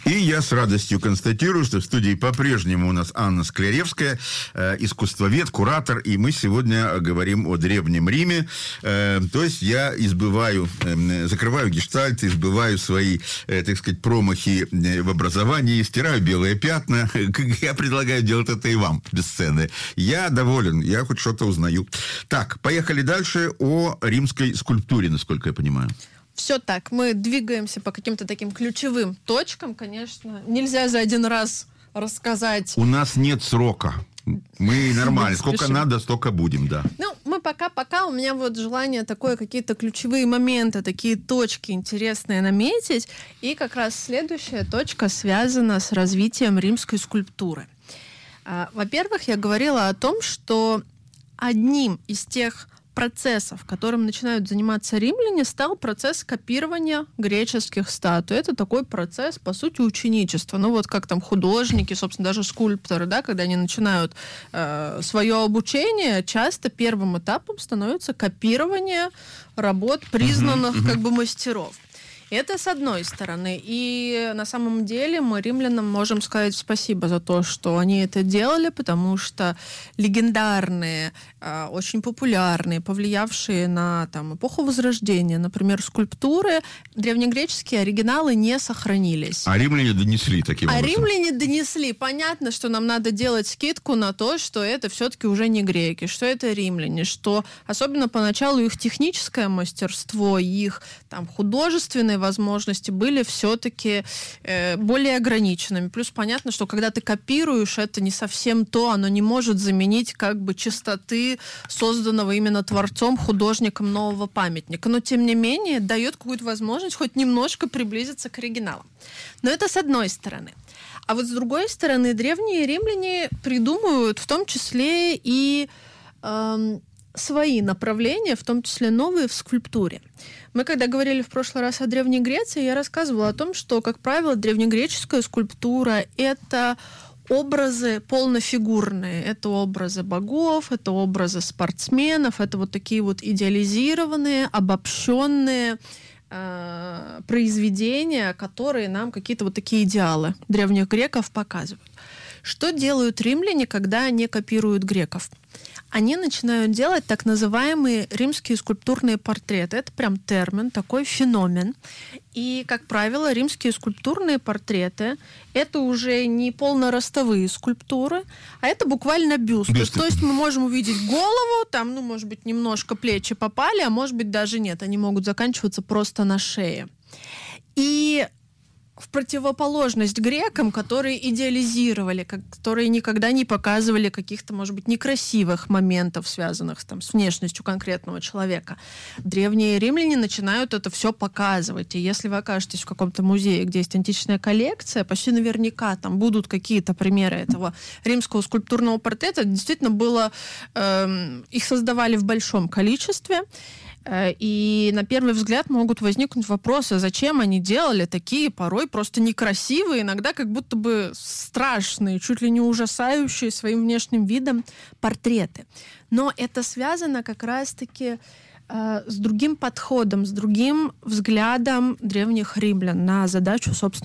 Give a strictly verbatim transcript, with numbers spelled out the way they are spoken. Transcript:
И я с радостью констатирую, что в студии по-прежнему у нас Анна Скляревская, э, искусствовед, куратор, и мы сегодня говорим о Древнем Риме. Э, то есть я избываю, э, закрываю гештальты, избываю свои, э, так сказать, промахи в образовании, стираю белые пятна. Я предлагаю делать это и вам без сцены. Я доволен, я хоть что-то узнаю. Так, поехали дальше о римской скульптуре, насколько я понимаю. Все так. Мы двигаемся по каким-то таким ключевым точкам. Конечно, нельзя за один раз рассказать. У нас нет срока. Мы нормально. Сколько надо, столько будем, да. Ну, мы пока-пока. У меня вот желание такое, какие-то ключевые моменты, такие точки интересные наметить. И как раз следующая точка связана с развитием римской скульптуры. Во-первых, я говорила о том, что одним из тех процессов, которым начинают заниматься римляне, стал процесс копирования греческих статуй. Это такой процесс, по сути, ученичества. Ну вот как там художники, собственно, даже скульпторы, да, когда они начинают э, свое обучение, часто первым этапом становится копирование работ признанных uh-huh, uh-huh. как бы мастеров. Это с одной стороны. И на самом деле мы римлянам можем сказать спасибо за то, что они это делали, потому что легендарные, очень популярные, повлиявшие на там, эпоху Возрождения, например, скульптуры, древнегреческие оригиналы не сохранились. А римляне донесли таким а образом? А римляне донесли. Понятно, что нам надо делать скидку на то, что это все-таки уже не греки, что это римляне, что особенно поначалу их техническое мастерство, их там, художественные возможности были все-таки э, более ограниченными. Плюс понятно, что когда ты копируешь, это не совсем то, оно не может заменить как бы чистоты созданного именно творцом, художником нового памятника. Но, тем не менее, дает какую-то возможность хоть немножко приблизиться к оригиналам. Но это с одной стороны. А вот с другой стороны, древние римляне придумывают в том числе и э, свои направления, в том числе новые в скульптуре. Мы, когда говорили в прошлый раз о Древней Греции, я рассказывала о том, что, как правило, древнегреческая скульптура — это образы полнофигурные. Это образы богов, это образы спортсменов, это вот такие вот идеализированные, обобщенные э, произведения, которые нам какие-то вот такие идеалы древних греков показывают. Что делают римляне, когда они копируют греков? Они начинают делать так называемые римские скульптурные портреты. Это прям термин, такой феномен. И, как правило, римские скульптурные портреты — это уже не полноростовые скульптуры, а это буквально бюсты. Бюсты. То есть мы можем увидеть голову, там, ну, может быть, немножко плечи попали, а может быть, даже нет. Они могут заканчиваться просто на шее. И в противоположность грекам, которые идеализировали, которые никогда не показывали каких-то, может быть, некрасивых моментов, связанных там, с внешностью конкретного человека. Древние римляне начинают это все показывать. И если вы окажетесь в каком-то музее, где есть античная коллекция, почти наверняка там будут какие-то примеры этого римского скульптурного портрета. Действительно было... Э, их создавали в большом количестве. И на первый взгляд могут возникнуть вопросы, зачем они делали такие порой просто некрасивые, иногда как будто бы страшные, чуть ли не ужасающие своим внешним видом портреты. Но это связано как раз-таки э, с другим подходом, с другим взглядом древних римлян на задачу, собственно,